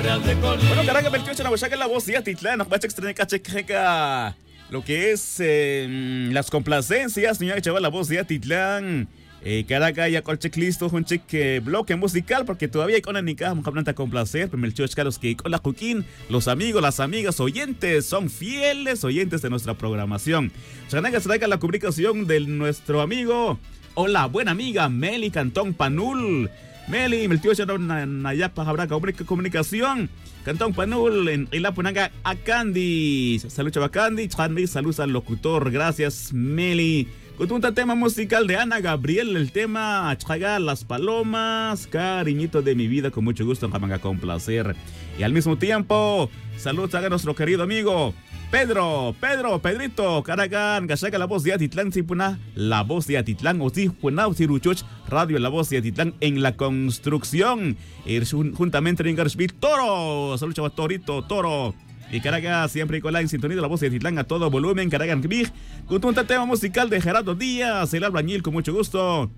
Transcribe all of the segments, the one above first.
Bueno, caranga, 28 en la voz de Atitlán, nos va a extrañar lo que es las complacencias, señora chaval, la voz de Atitlán. Caraca, ya con checklist, un check bloque musical, porque todavía hay con la nica, vamos a complacer, pero el choch, los que con la Joaquín, los amigos, las amigas, oyentes, son fieles oyentes de nuestra programación. Chanaga se traiga la publicación de nuestro amigo, hola, buena amiga, Meli Cantón Panul. Meli, el tío Chano Nayapa, habrá comunicación. Cantón Panul, en la Punaga a Candy. Salud, Chava Candy. Saludos al locutor. Gracias, Meli. Con un tema musical de Ana Gabriel, el tema Chaga Las Palomas, cariñito de mi vida, con mucho gusto, jamás con placer. Y al mismo tiempo, saludos a nuestro querido amigo Pedrito, Caragan, Gachaga, la voz de Atitlán, Sipuna, la voz de Atitlán, Ozipuna, Siruchuch, Radio La Voz de Atitlán en la construcción. Juntamente en Garshville, Toro, saludos a Torito, Toro. Y Caraga, siempre con la en sintonía de la voz de Atitlán a todo volumen, Caragan Big, con un tema musical de Gerardo Díaz, el albañil, con mucho gusto.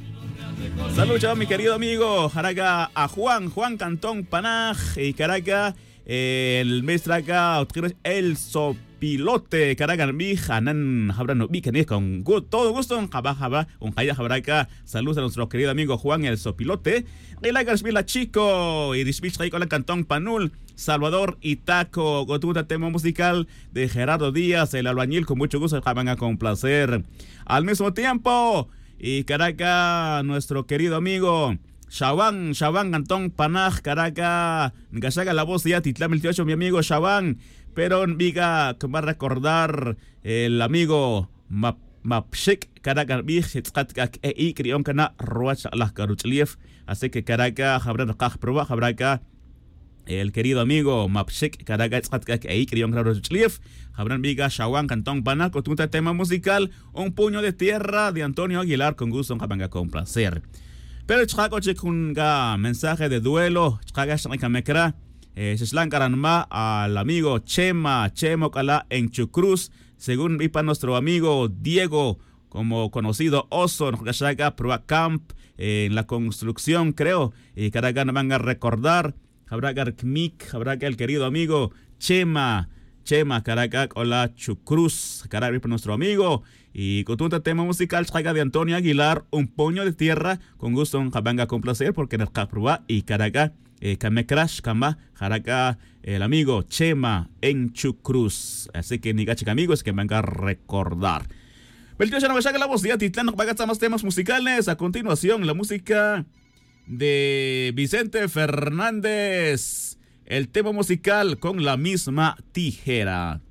Saludos a mi querido amigo, Caraga, a Juan Cantón Panaj, y Caraga, el maestro acá, el sopilote, Caragan Big, Hanan, Habrano Big, con todo gusto, Jaba, un Jaya Jabraca, saludos a nuestro querido amigo Juan, el sopilote, y la Garshvila Chico, y Rishbich con la Cantón Panul, Salvador y Taco, con un tema musical de Gerardo Díaz, el albañil, con mucho gusto, van a complacer. Al mismo tiempo, y Caraca, nuestro querido amigo Shaban Cantón Panaj, Caraca, Gachaga, la voz de Atitlán 28, mi amigo Shaban, pero diga que va a recordar el amigo Mapshik, Caraca, y Crión Cana, Roach, las Caruchliev, así que Caraca, habrá proba, habrá el querido amigo Mapshik, Caraga, y Crión Caruchliev, habrán viga Shawan Cantón Panaj, con un tema musical, un puño de tierra de Antonio Aguilar, con gusto, van a complacer. Pero chaco checunga mensaje de duelo, chaga shakamekra, shlankaranma al amigo Chemo Cala en Chucruz, según vipa nuestro amigo Diego, como conocido Oso, Chaga Proa Camp, en la construcción, creo, y Caraga no van a recordar, habrá Garkmik, habrá que el querido amigo Chema, Caraca, hola Chucruz, Caraca para nuestro amigo. Y con un tema musical Chaga de Antonio Aguilar, un puño de tierra, con gusto van a complacer porque en el Caprua y Caraca, Kamecrash, Kama, Caraca, el amigo Chema en Chucruz. Así que ni gachica amigos que van a recordar. El tío Chano Gachaga, la voz de Atitlán, nos va a gastar más temas musicales. A continuación, la música de Vicente Fernández. El tema musical con la misma tijera.